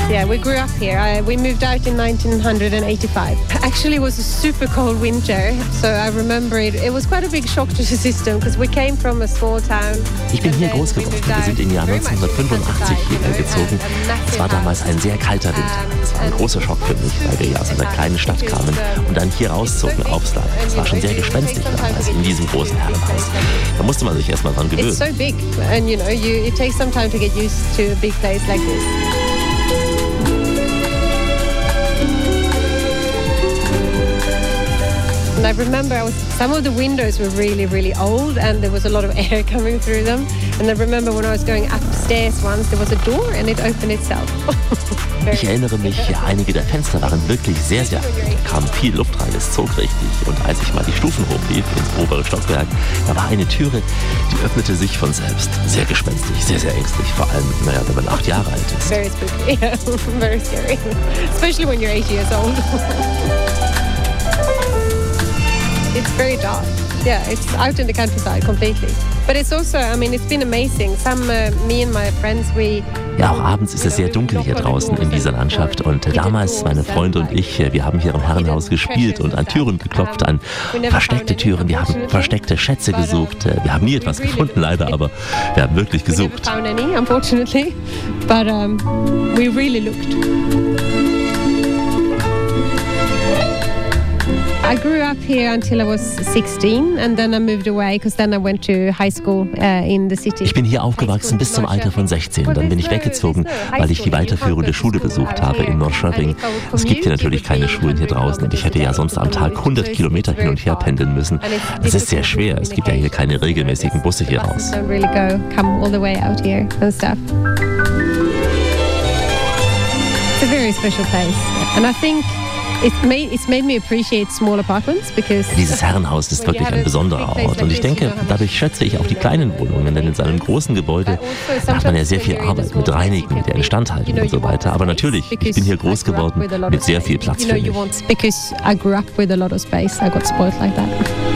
Yeah, we grew up here. We moved out in 1985. Actually, it was a super cold winter, so I remember it. It was quite a big shock to the system because we came from a small town. Ich bin hier groß geworden. Wir sind im Jahr 1985 hierher gezogen. Es war damals ein sehr kalter Winter. Es war ein großer Schock für mich, weil wir ja aus einer kleinen Stadt kamen und dann hier rauszogen aufs Land. Es war schon sehr gespenstisch damals in diesem großen Herrenhaus. Da musste man sich erstmal dran gewöhnen. It's so big, and it takes some time to get used to a big place like this. And I remember some of the windows were really, really old and there was a lot of air coming through them. And I remember when I was going upstairs once, there was a door and it opened itself. Ich erinnere mich, einige der Fenster waren wirklich sehr, sehr alt. Da kam viel Luft rein, es zog richtig. Und als ich mal die Stufen hochlief ins obere Stockwerk, da war eine Türe, die öffnete sich von selbst. Sehr gespenstisch, sehr, sehr ängstlich. Vor allem, wenn man 8 Jahre alt ist. Very spooky, yeah, very scary. Especially when you're 8 years old. It's very dark. Yeah, it's out in the countryside completely. But it's also, it's been amazing. Me and my friends, ja, auch abends ist es sehr dunkel hier draußen in dieser Landschaft. Und damals, meine Freunde und ich, wir haben hier im Herrenhaus gespielt und an Türen geklopft, an versteckte Türen. Wir haben versteckte Schätze gesucht. Wir haben nie etwas gefunden, leider, aber wir haben wirklich gesucht. We never found any, unfortunately. But we really looked. I grew up here until I was 16 and then I moved away because then I went to high school in the city. Ich bin hier aufgewachsen bis zum Alter von 16. Dann bin ich weggezogen, weil ich die weiterführende Schule besucht habe in Norrköping. Es gibt hier natürlich keine Schulen hier draußen und ich hätte ja sonst am Tag 100 Kilometer hin und her pendeln müssen. Es ist sehr schwer. Es gibt ja hier keine regelmäßigen Busse hier raus. Don't really come all the way out here and stuff. It's a very special place and I think it's made me appreciate small apartments because dieses Herrenhaus ist wirklich ein besonderer Ort und ich denke, dadurch schätze ich auch die kleinen Wohnungen, denn in so einem großen Gebäude macht man ja sehr viel Arbeit mit Reinigen, mit der Instandhaltung und so weiter. Aber natürlich, ich bin hier groß geworden mit sehr viel Platz für mich. Because I grew up with a lot of space, I got spoiled like that.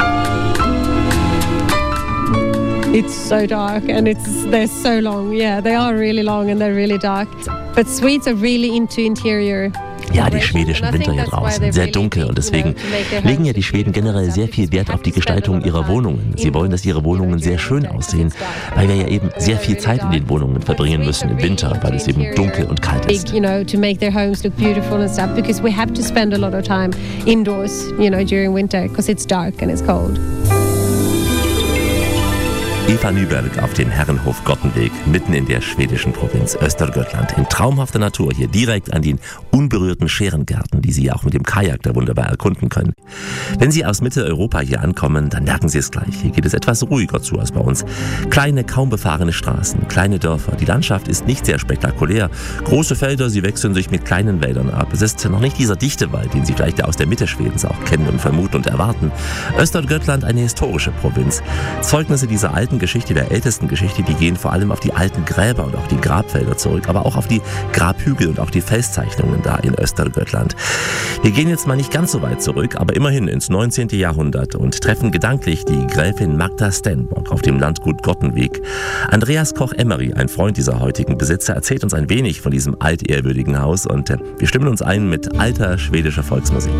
It's so dark and they're so long. Yeah, they are really long and they're really dark. But Swedes are really into interior. Ja, die schwedischen Winter hier draußen, sehr dunkel und deswegen legen ja die Schweden generell sehr viel Wert auf die Gestaltung ihrer Wohnungen. Sie wollen, dass ihre Wohnungen sehr schön aussehen, weil wir ja eben sehr viel Zeit in den Wohnungen verbringen müssen im Winter, weil es eben dunkel und kalt ist. To make their homes look beautiful and stuff because we have to spend a lot of time indoors, during winter because it's dark and it's cold. Eva Nyberg auf dem Herrenhof Gottenweg, mitten in der schwedischen Provinz Östergötland. In traumhafter Natur, hier direkt an den unberührten Scherengärten, die Sie auch mit dem Kajak da wunderbar erkunden können. Wenn Sie aus Mitteleuropa hier ankommen, dann merken Sie es gleich. Hier geht es etwas ruhiger zu als bei uns. Kleine, kaum befahrene Straßen, kleine Dörfer. Die Landschaft ist nicht sehr spektakulär. Große Felder, sie wechseln sich mit kleinen Wäldern ab. Es ist noch nicht dieser dichte Wald, den Sie vielleicht aus der Mitte Schwedens auch kennen und vermuten und erwarten. Östergötland, eine historische Provinz. Zeugnisse dieser alten Geschichte, der ältesten Geschichte, die gehen vor allem auf die alten Gräber und auch die Grabfelder zurück, aber auch auf die Grabhügel und auch die Felszeichnungen da in Östergötland. Wir gehen jetzt mal nicht ganz so weit zurück, aber immerhin ins 19. Jahrhundert und treffen gedanklich die Gräfin Magda Stenbock auf dem Landgut Gottenweg. Andreas Koch-Emery, ein Freund dieser heutigen Besitzer, erzählt uns ein wenig von diesem altehrwürdigen Haus und wir stimmen uns ein mit alter schwedischer Volksmusik.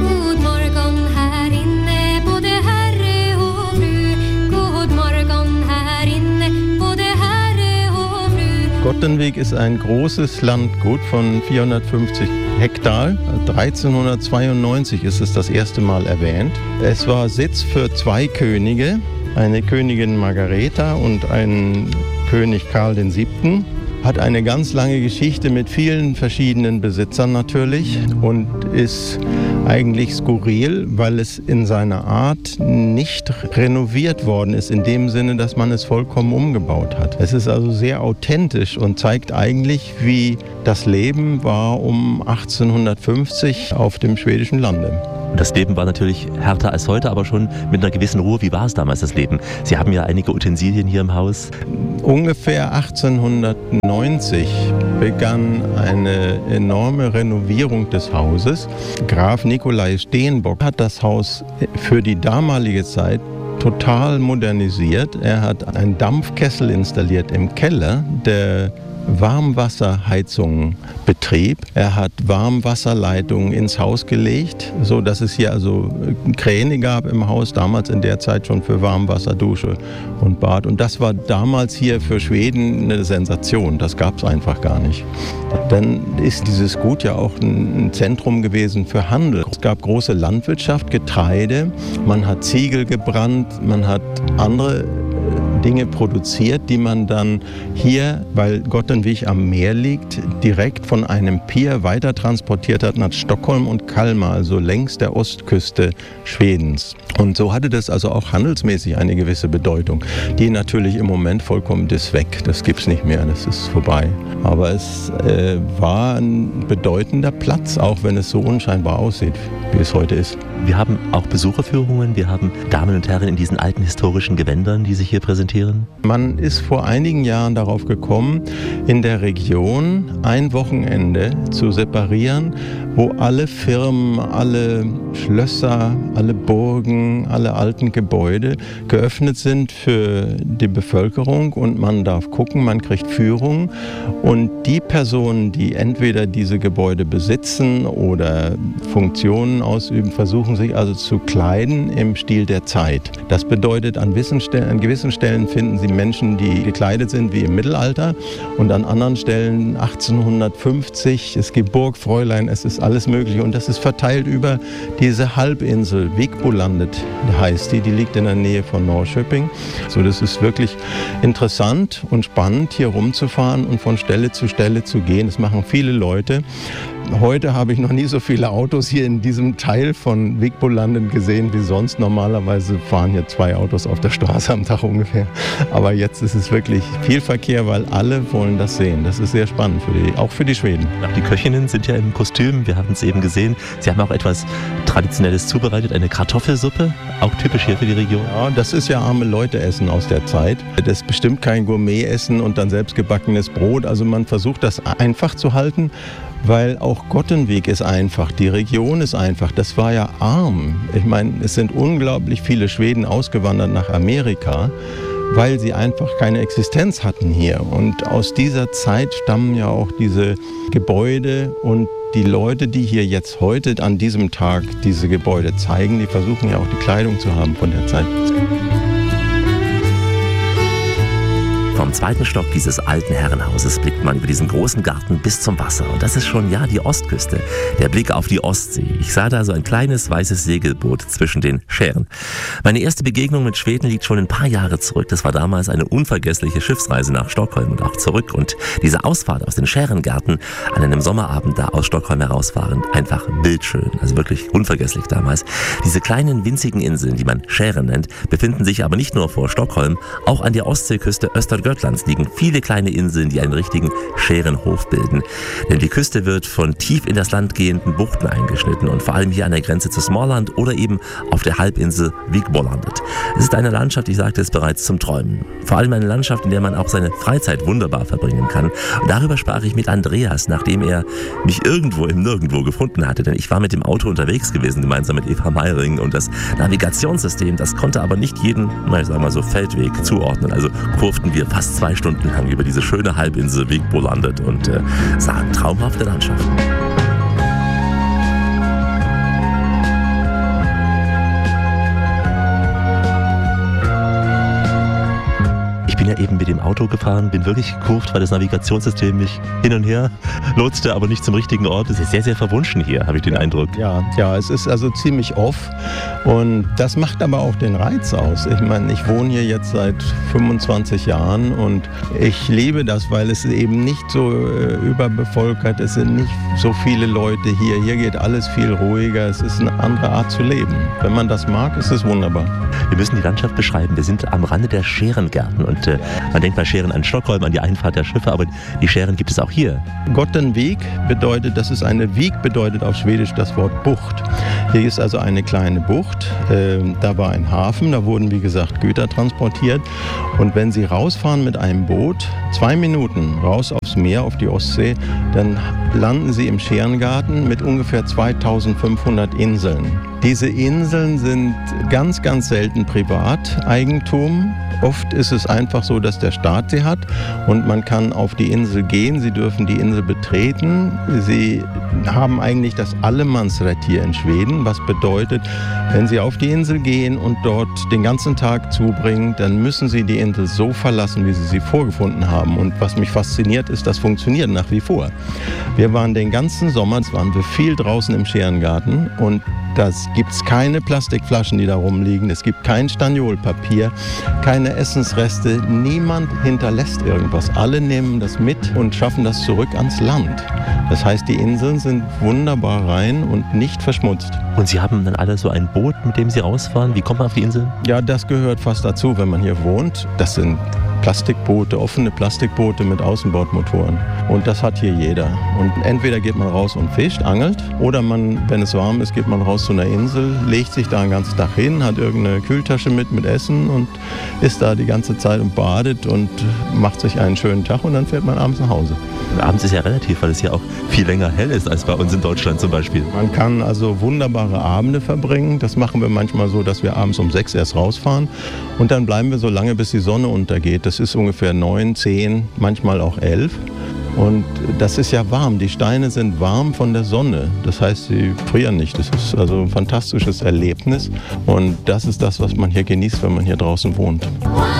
Gottenweg ist ein großes Landgut von 450 Hektar. 1392 ist es das erste Mal erwähnt. Es war Sitz für 2 Könige, eine Königin Margareta und einen König Karl VII. Hat eine ganz lange Geschichte mit vielen verschiedenen Besitzern natürlich und ist eigentlich skurril, weil es in seiner Art nicht renoviert worden ist, in dem Sinne, dass man es vollkommen umgebaut hat. Es ist also sehr authentisch und zeigt eigentlich, wie das Leben war um 1850 auf dem schwedischen Lande. Das Leben war natürlich härter als heute, aber schon mit einer gewissen Ruhe. Wie war es damals, das Leben? Sie haben ja einige Utensilien hier im Haus. Ungefähr 1890 begann eine enorme Renovierung des Hauses. Graf Nikolai Stenbock hat das Haus für die damalige Zeit total modernisiert. Er hat einen Dampfkessel installiert im Keller, der Warmwasserheizungen betrieb. Er hat Warmwasserleitungen ins Haus gelegt, so dass es hier also Kräne gab im Haus, damals in der Zeit schon für Warmwasser, Dusche und Bad. Und das war damals hier für Schweden eine Sensation. Das gab es einfach gar nicht. Dann ist dieses Gut ja auch ein Zentrum gewesen für Handel. Es gab große Landwirtschaft, Getreide, man hat Ziegel gebrannt, man hat andere Dinge produziert, die man dann hier, weil Gottenvik am Meer liegt, direkt von einem Pier weiter transportiert hat nach Stockholm und Kalmar, also längs der Ostküste Schwedens. Und so hatte das also auch handelsmäßig eine gewisse Bedeutung, die natürlich im Moment vollkommen ist weg. Das gibt es nicht mehr, das ist vorbei. Aber es war ein bedeutender Platz, auch wenn es so unscheinbar aussieht, wie es heute ist. Wir haben auch Besucherführungen, wir haben Damen und Herren in diesen alten historischen Gewändern, die sich hier präsentieren. Man ist vor einigen Jahren darauf gekommen, in der Region ein Wochenende zu separieren, wo alle Firmen, alle Schlösser, alle Burgen, alle alten Gebäude geöffnet sind für die Bevölkerung und man darf gucken, man kriegt Führung und die Personen, die entweder diese Gebäude besitzen oder Funktionen ausüben, versuchen sich also zu kleiden im Stil der Zeit. Das bedeutet, an gewissen Stellen finden Sie Menschen, die gekleidet sind wie im Mittelalter und an anderen Stellen 1850, es gibt Burgfräulein, es ist alles Mögliche und das ist verteilt über diese Halbinsel, Vikbolandet heißt die liegt in der Nähe von Norrköping. So, das ist wirklich interessant und spannend, hier rumzufahren und von Stelle zu Stelle zu gehen. Das machen viele Leute. Heute habe ich noch nie so viele Autos hier in diesem Teil von Vikbolandet gesehen wie sonst. Normalerweise fahren hier 2 Autos auf der Straße am Tag ungefähr. Aber jetzt ist es wirklich viel Verkehr, weil alle wollen das sehen. Das ist sehr spannend, auch für die Schweden. Die Köchinnen sind ja im Kostüm, wir haben es eben gesehen. Sie haben auch etwas Traditionelles zubereitet, eine Kartoffelsuppe, auch typisch hier für die Region. Ja, das ist ja arme Leute-Essen aus der Zeit. Das ist bestimmt kein Gourmet-Essen und dann selbstgebackenes Brot. Also man versucht das einfach zu halten, weil auch Gottenvik ist einfach, die Region ist einfach. Das war ja arm. Ich meine, es sind unglaublich viele Schweden ausgewandert nach Amerika, weil sie einfach keine Existenz hatten hier. Und aus dieser Zeit stammen ja auch diese Gebäude und die Leute, die hier jetzt heute an diesem Tag diese Gebäude zeigen, die versuchen ja auch die Kleidung zu haben von der Zeit. Vom 2. Stock dieses alten Herrenhauses blickt man über diesen großen Garten bis zum Wasser. Und das ist schon, ja, die Ostküste. Der Blick auf die Ostsee. Ich sah da so ein kleines weißes Segelboot zwischen den Schären. Meine erste Begegnung mit Schweden liegt schon ein paar Jahre zurück. Das war damals eine unvergessliche Schiffsreise nach Stockholm und auch zurück. Und diese Ausfahrt aus den Schärengärten an einem Sommerabend da aus Stockholm heraus waren einfach bildschön. Also wirklich unvergesslich damals. Diese kleinen winzigen Inseln, die man Schären nennt, befinden sich aber nicht nur vor Stockholm. Auch an der Ostseeküste Östergötlands liegen viele kleine Inseln, die einen richtigen Schärenhof bilden. Denn die Küste wird von tief in das Land gehenden Buchten eingeschnitten und vor allem hier an der Grenze zu Småland oder eben auf der Halbinsel Vikbolandet. Es ist eine Landschaft, ich sagte es bereits, zum Träumen. Vor allem eine Landschaft, in der man auch seine Freizeit wunderbar verbringen kann. Und darüber sprach ich mit Andreas, nachdem er mich irgendwo im Nirgendwo gefunden hatte. Denn ich war mit dem Auto unterwegs gewesen, gemeinsam mit Eva Meiring. Und das Navigationssystem, das konnte aber nicht jeden, ich sag mal so, Feldweg zuordnen. Also kurften wir fast 2 Stunden lang über diese schöne Halbinsel Vikbolandet und sahen traumhafte Landschaften. Ich bin ja eben mit dem Auto gefahren, bin wirklich gekurvt, weil das Navigationssystem mich hin und her lotste, aber nicht zum richtigen Ort. Es ist sehr, sehr verwunschen hier, habe ich den Eindruck. Ja, es ist also ziemlich off und das macht aber auch den Reiz aus. Ich meine, ich wohne hier jetzt seit 25 Jahren und ich liebe das, weil es eben nicht so überbevölkert, es sind nicht so viele Leute hier. Hier geht alles viel ruhiger, es ist eine andere Art zu leben. Wenn man das mag, ist es wunderbar. Wir müssen die Landschaft beschreiben. Wir sind am Rande der Schärengärten und man denkt bei Schären an Stockholm, an die Einfahrt der Schiffe, aber die Schären gibt es auch hier. Gottenvik bedeutet, das ist eine Vik, bedeutet auf Schwedisch das Wort Bucht. Hier ist also eine kleine Bucht, da war ein Hafen, da wurden wie gesagt Güter transportiert und wenn Sie rausfahren mit einem Boot, 2 Minuten raus aufs Meer, auf die Ostsee, dann landen Sie im Schärengarten mit ungefähr 2500 Inseln. Diese Inseln sind ganz, ganz selten Privateigentum Oft ist es einfach so, dass der Staat sie hat und man kann auf die Insel gehen, sie dürfen die Insel betreten. Sie haben eigentlich das Allemannsrecht hier in Schweden, was bedeutet, wenn Sie auf die Insel gehen und dort den ganzen Tag zubringen, dann müssen Sie die Insel so verlassen, wie Sie sie vorgefunden haben. Und was mich fasziniert, ist, das funktioniert nach wie vor. Wir waren den ganzen Sommer, waren wir viel draußen im Scherengarten und da gibt es keine Plastikflaschen, die da rumliegen. Es gibt kein Staniolpapier, keine Essensreste. Niemand hinterlässt irgendwas. Alle nehmen das mit und schaffen das zurück ans Land. Das heißt, die Inseln sind wunderbar rein und nicht verschmutzt. Und Sie haben dann alle so ein Boot, mit dem Sie rausfahren? Wie kommt man auf die Insel? Ja, das gehört fast dazu, wenn man hier wohnt. Das sind Plastikboote, offene Plastikboote mit Außenbordmotoren. Und das hat hier jeder. Und entweder geht man raus und fischt, angelt, oder man, wenn es warm ist, geht man raus zu einer Insel, legt sich da den ganzen Tag hin, hat irgendeine Kühltasche mit Essen und ist da die ganze Zeit und badet und macht sich einen schönen Tag und dann fährt man abends nach Hause. Und abends ist ja relativ, weil es hier auch viel länger hell ist als bei uns in Deutschland zum Beispiel. Man kann also wunderbare Abende verbringen. Das machen wir manchmal so, dass wir abends um 6 erst rausfahren und dann bleiben wir so lange, bis die Sonne untergeht. Das ist ungefähr 9, 10, manchmal auch 11. Und das ist ja warm. Die Steine sind warm von der Sonne. Das heißt, sie frieren nicht. Das ist also ein fantastisches Erlebnis. Und das ist das, was man hier genießt, wenn man hier draußen wohnt.